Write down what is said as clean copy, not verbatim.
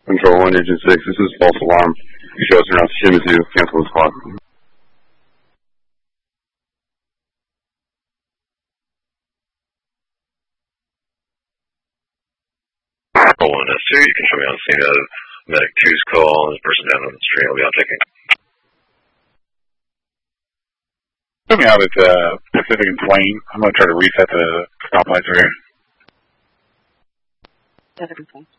Control 1, Agent 6, this is false alarm. Shows around Shimizu, cancel the squad. Control 1, S2, you can show me on scene of Medic 2's call, and the person down on the street will be on taking. Show me out at Pacific and Swain. I'm going to try to reset the stoplights right here. Pacific and Swain.